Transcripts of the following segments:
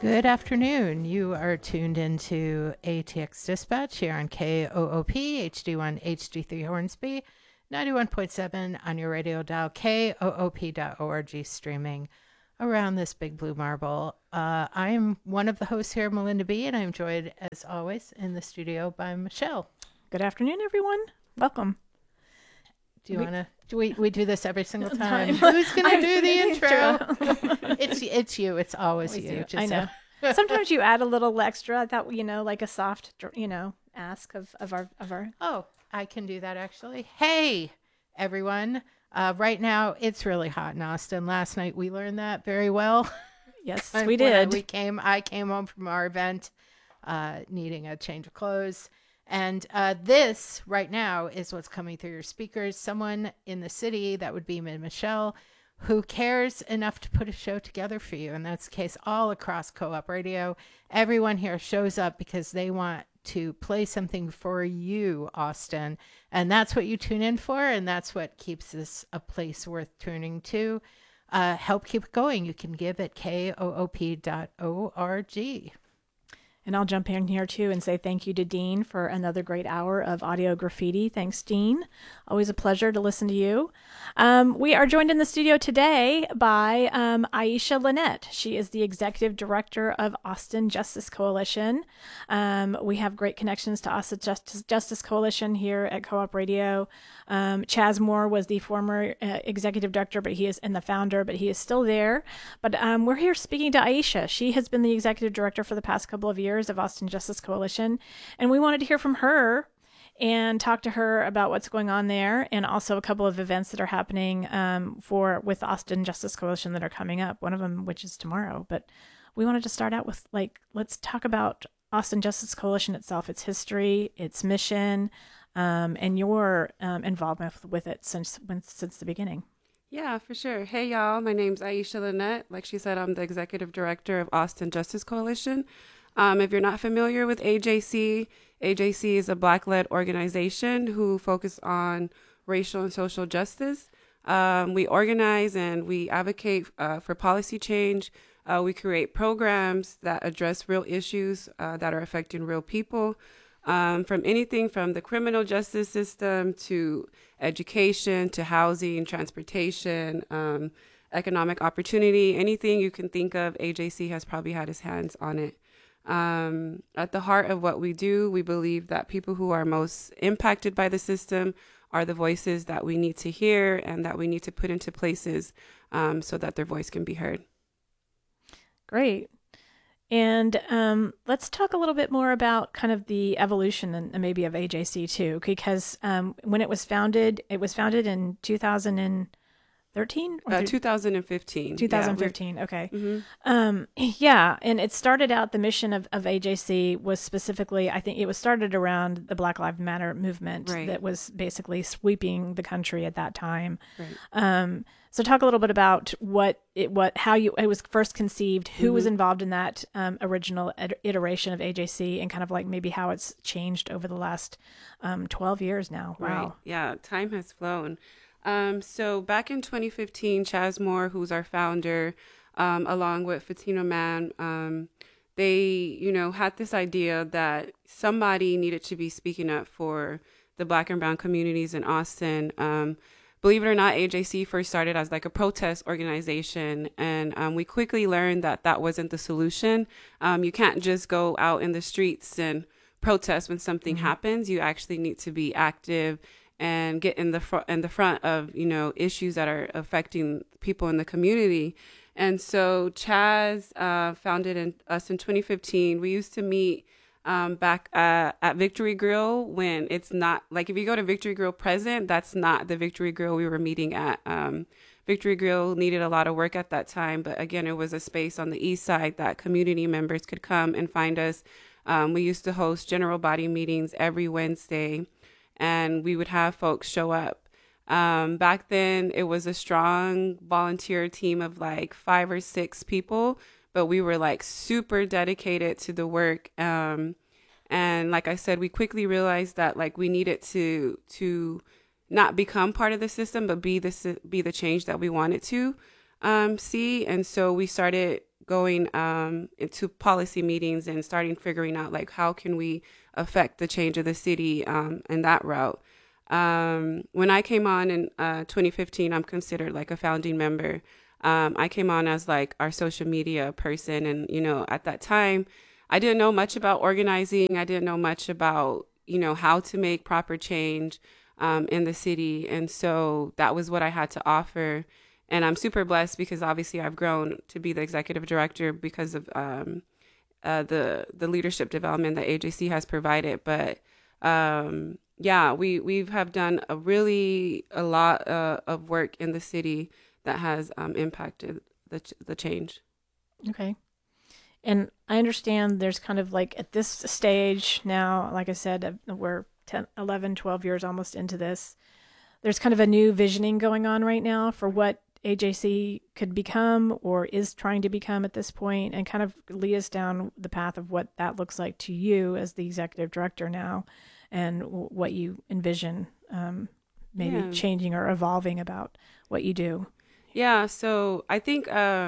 Good afternoon. You are tuned into ATX Dispatch here on KOOP HD1 HD3 Hornsby, 91.7 on your radio dial, koop.org, streaming around this big blue marble. I am one of the hosts here, Melinda B., and I'm joined, as always, in the studio by Michelle. Good afternoon, everyone. Welcome. Do you want to? We do this every single time. Who's going to do the intro? It's you. It's always you. I know. Sometimes you add a little extra that, like a soft, ask of our. Oh, I can do that actually. Hey, everyone. Right now, it's really hot in Austin. Last night, we learned that very well. Yes, we did. I came home from our event needing a change of clothes. And this right now is what's coming through your speakers. Someone in the city, that would be Michelle, who cares enough to put a show together for you. And that's the case all across Co-op Radio. Everyone here shows up because they want to play something for you, Austin. And that's what you tune in for. And that's what keeps this a place worth tuning to. Help keep it going. You can give at koop.org. And I'll jump in here, too, and say thank you to Dean for another great hour of audio graffiti. Thanks, Dean. Always a pleasure to listen to you. We are joined in the studio today by Aisha Lynette. She is the Executive Director of Austin Justice Coalition. We have great connections to Austin Justice Coalition here at Co-op Radio. Chaz Moore was the former Executive Director, and the founder, but he is still there. But we're here speaking to Aisha. She has been the Executive Director for the past couple of years of Austin Justice Coalition, and we wanted to hear from her and talk to her about what's going on there, and also a couple of events that are happening with Austin Justice Coalition that are coming up. One of them, which is tomorrow. But we wanted to start out with let's talk about Austin Justice Coalition itself, its history, its mission, and your involvement with it since the beginning. Yeah, for sure. Hey, y'all. My name's Aisha Lynette. Like she said, I'm the Executive Director of Austin Justice Coalition. If you're not familiar with AJC, AJC is a Black-led organization who focus on racial and social justice. We organize and we advocate for policy change. We create programs that address real issues that are affecting real people, from anything from the criminal justice system to education to housing, transportation, economic opportunity. Anything you can think of, AJC has probably had his hands on it. At the heart of what we do, we believe that people who are most impacted by the system are the voices that we need to hear and that we need to put into places so that their voice can be heard. Great. And let's talk a little bit more about kind of the evolution and maybe of AJC too, because when it was founded in 2013? 2015. 2015, yeah, okay. Mm-hmm. And it started out, the mission of AJC was specifically, I think it was started around the Black Lives Matter movement, right, that was basically sweeping the country at that time. Right. So talk a little bit about how it was first conceived, who was involved in that original iteration of AJC, and kind of like maybe how it's changed over the last 12 years now. Wow. Right. Yeah, time has flown. So back in 2015, Chaz Moore, who's our founder, along with Fatima Man, they, had this idea that somebody needed to be speaking up for the Black and brown communities in Austin. Believe it or not, AJC first started as like a protest organization, and we quickly learned that wasn't the solution. You can't just go out in the streets and protest when something happens. You actually need to be active and get in the front of issues that are affecting people in the community. And so Chaz founded us in 2015. We used to meet back at Victory Grill, when it's not like, if you go to Victory Grill present, that's not the Victory Grill we were meeting at. Victory Grill needed a lot of work at that time, but again, it was a space on the east side that community members could come and find us. We used to host general body meetings every Wednesday, and we would have folks show up. Back then, it was a strong volunteer team of like 5 or 6 people, but we were like super dedicated to the work. And like I said, we quickly realized that like we needed to not become part of the system, but be the change that we wanted to see. And so we started going into policy meetings and starting figuring out like how can we affect the change of the city in that route. When I came on in 2015, I'm considered like a founding member. I came on as like our social media person. And, you know, at that time, I didn't know much about organizing. I didn't know much about, you know, how to make proper change in the city. And so that was what I had to offer. And I'm super blessed because obviously I've grown to be the executive director because of the leadership development that AJC has provided. But yeah, we have done a lot of work in the city that has impacted the change. Okay. And I understand there's kind of like at this stage now, like I said, we're 10, 11, 12 years almost into this. There's kind of a new visioning going on right now for what AJC could become or is trying to become at this point, and kind of lead us down the path of what that looks like to you as the executive director now, and what you envision maybe changing or evolving about what you do. Yeah, so I think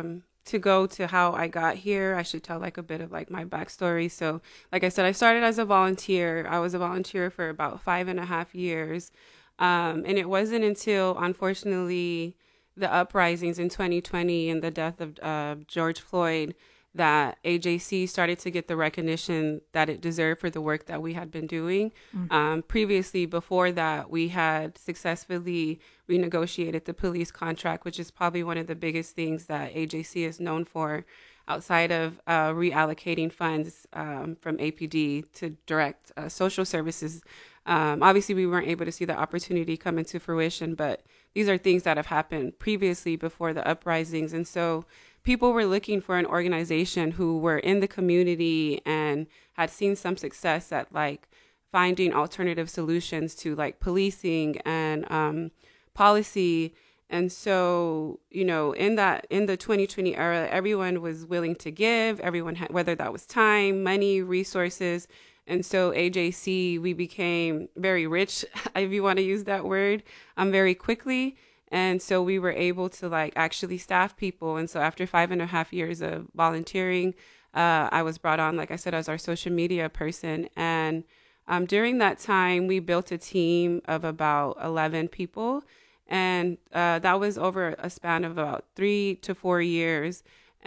to go to how I got here, I should tell like a bit of like my backstory. So like I said, I started as a volunteer. I was a volunteer for about 5.5 years. And it wasn't until, unfortunately, the uprisings in 2020 and the death of George Floyd that AJC started to get the recognition that it deserved for the work that we had been doing. Previously, before that, we had successfully renegotiated the police contract, which is probably one of the biggest things that AJC is known for outside of reallocating funds from APD to direct social services. Obviously, we weren't able to see the opportunity come into fruition, but these are things that have happened previously before the uprisings. And so people were looking for an organization who were in the community and had seen some success at like finding alternative solutions to like policing and policy. And so, you know, in the 2020 era, everyone was willing to give, everyone had, whether that was time, money, resources. And so AJC, we became very rich, if you want to use that word, very quickly. And so we were able to like actually staff people. And so after 5.5 years of volunteering, I was brought on, like I said, as our social media person. And during that time, we built a team of about 11 people. And that was over a span of about 3 to 4 years.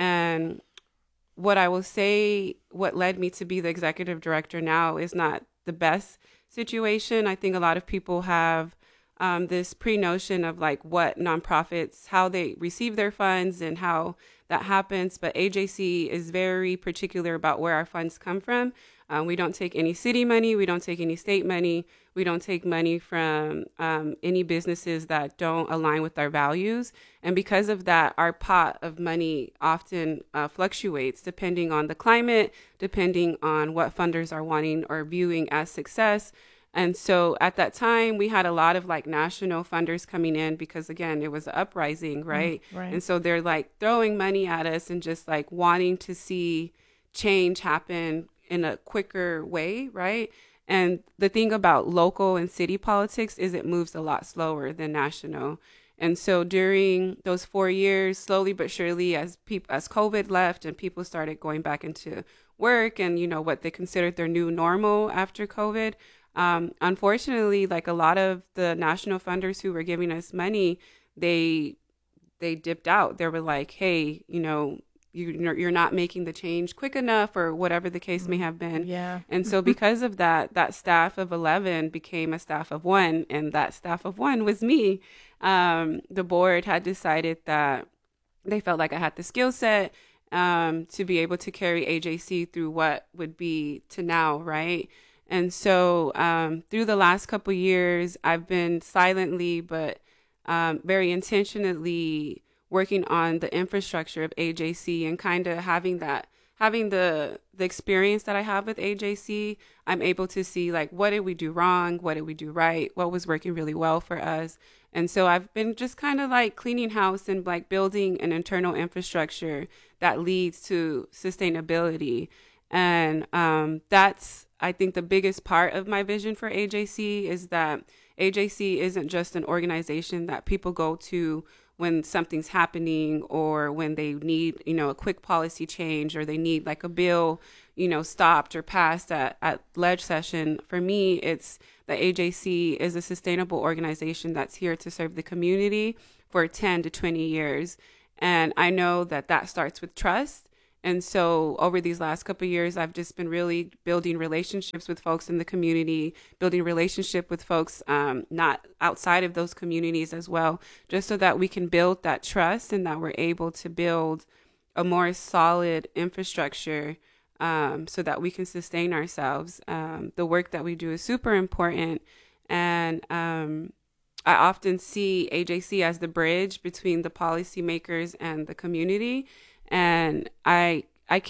And what I will say, what led me to be the executive director now is not the best situation. I think a lot of people have this pre-notion of like what nonprofits, how they receive their funds and how that happens. But AJC is very particular about where our funds come from. We don't take any city money. We don't take any state money. We don't take money from any businesses that don't align with our values. And because of that, our pot of money often fluctuates depending on the climate, depending on what funders are wanting or viewing as success. And so at that time, we had a lot of like national funders coming in because, again, it was an uprising, right? Right. And so they're like throwing money at us and just like wanting to see change happen in a quicker way, right? And the thing about local and city politics is it moves a lot slower than national. And so during those 4 years, slowly but surely, as COVID left and people started going back into work and, you know, what they considered their new normal after COVID, unfortunately, like a lot of the national funders who were giving us money, they dipped out. They were like, hey, you know, you're not making the change quick enough or whatever the case may have been. Yeah. And so because of that, that staff of 11 became a staff of 1, and that staff of 1 was me. The board had decided that they felt like I had the skill set to be able to carry AJC through what would be to now, right? And so through the last couple of years, I've been silently but very intentionally working on the infrastructure of AJC and kind of having the experience that I have with AJC. I'm able to see like, what did we do wrong? What did we do right? What was working really well for us? And so I've been just kind of like cleaning house and like building an internal infrastructure that leads to sustainability. And that's, I think, the biggest part of my vision for AJC is that AJC isn't just an organization that people go to when something's happening or when they need, a quick policy change, or they need like a bill, stopped or passed at ledge session. For me, it's the AJC is a sustainable organization that's here to serve the community for 10 to 20 years. And I know that starts with trust. And so over these last couple of years, I've just been really building relationships with folks in the community, building relationship with folks not outside of those communities as well, just so that we can build that trust and that we're able to build a more solid infrastructure so that we can sustain ourselves. The work that we do is super important. And I often see AJC as the bridge between the policymakers and the community. And I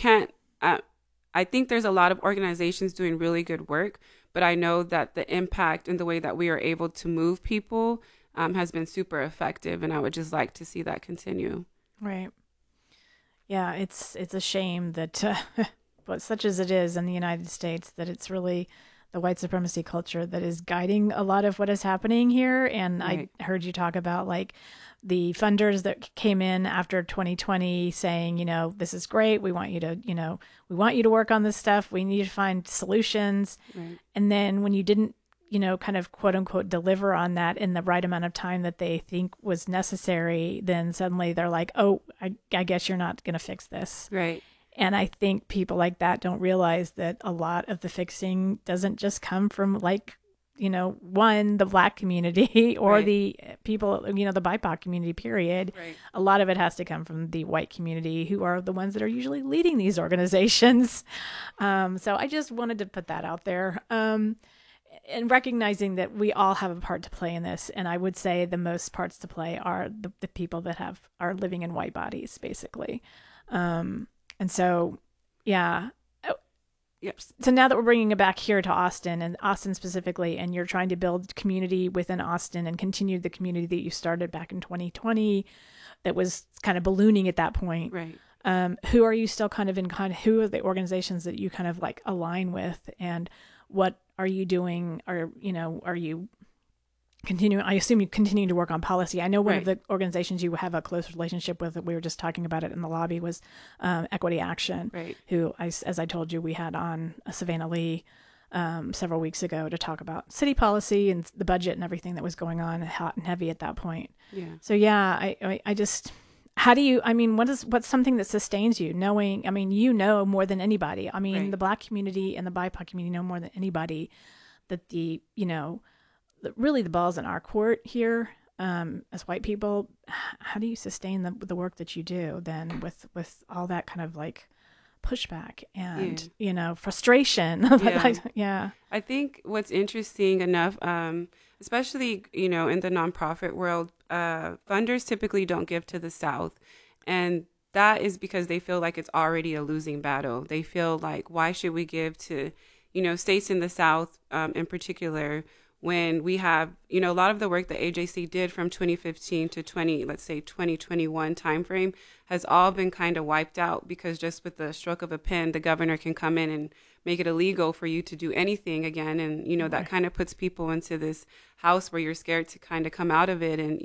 think there's a lot of organizations doing really good work, but I know that the impact and the way that we are able to move people has been super effective. And I would just like to see that continue. Right. Yeah, it's a shame that, but such as it is in the United States, that it's really the white supremacy culture that is guiding a lot of what is happening here. And right. I heard you talk about like the funders that came in after 2020 saying, this is great. We want you to work on this stuff. We need to find solutions. Right. And then when you didn't, kind of quote unquote deliver on that in the right amount of time that they think was necessary, then suddenly they're like, oh, I guess you're not going to fix this. Right. And I think people like that don't realize that a lot of the fixing doesn't just come from like, the Black community or right. the people, the BIPOC community, period. Right. A lot of it has to come from the white community, who are the ones that are usually leading these organizations. So I just wanted to put that out there. And recognizing that we all have a part to play in this. And I would say the most parts to play are the people that are living in white bodies, basically. And so, yeah. Yep. So now that we're bringing it back here to Austin, and Austin specifically, and you're trying to build community within Austin and continue the community that you started back in 2020 that was kind of ballooning at that point. Right. Who are you still who are the organizations that you kind of like align with, and what are you doing? Or, are you continuing? I assume you continue to work on policy. I know one right. of the organizations you have a close relationship with, we were just talking about it in the lobby, was Equity Action, right. who, as I told you, we had on Savannah Lee several weeks ago to talk about city policy and the budget and everything that was going on hot and heavy at that point. Yeah. So yeah, I just, how do you, what's something that sustains you knowing, more than anybody. Right. The Black community and the BIPOC community know more than anybody that really the ball's in our court here as white people. How do you sustain the work that you do then with all that kind of like pushback and, frustration? Yeah. Yeah. I think what's interesting enough, especially, in the nonprofit world, funders typically don't give to the South. And that is because they feel like it's already a losing battle. They feel like, why should we give to, states in the South in particular, when we have, a lot of the work that AJC did from 2015 to 2021 timeframe has all been kind of wiped out, because just with the stroke of a pen, the governor can come in and make it illegal for you to do anything again. And, that right. kind of puts people into this house where you're scared to kind of come out of it and,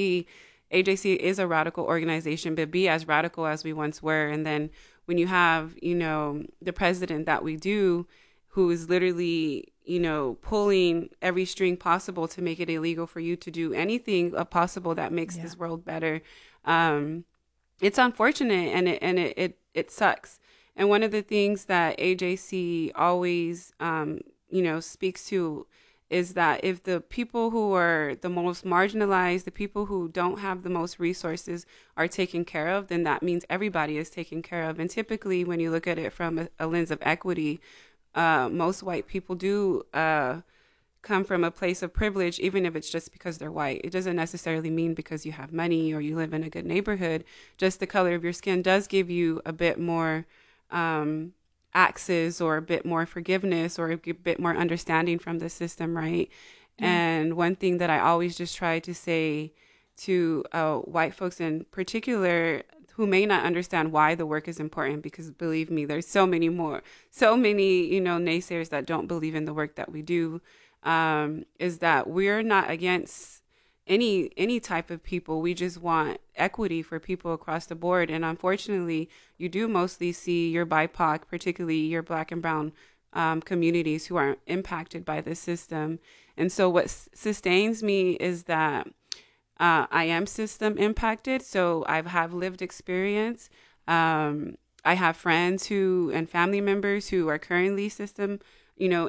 AJC is a radical organization, but be as radical as we once were. And then when you have, the president that we do, who is literally, pulling every string possible to make it illegal for you to do anything possible that makes this world better. It's unfortunate, and it sucks. And one of the things that AJC always, speaks to is that if the people who are the most marginalized, the people who don't have the most resources are taken care of, then that means everybody is taken care of. And typically when you look at it from a lens of equity, most white people do come from a place of privilege, even if it's just because they're white. It doesn't necessarily mean because you have money or you live in a good neighborhood. Just the color of your skin does give you a bit more access or a bit more forgiveness or a bit more understanding from the system, right? Mm. And one thing that I always just try to say to white folks in particular who may not understand why the work is important, because believe me, there's so many, naysayers that don't believe in the work that we do, is that we're not against any type of people. We just want equity for people across the board. And unfortunately, you do mostly see your BIPOC, particularly your Black and Brown communities, who are impacted by this system. And so what sustains me is that I am system impacted. So I have lived experience. I have friends and family members who are currently system,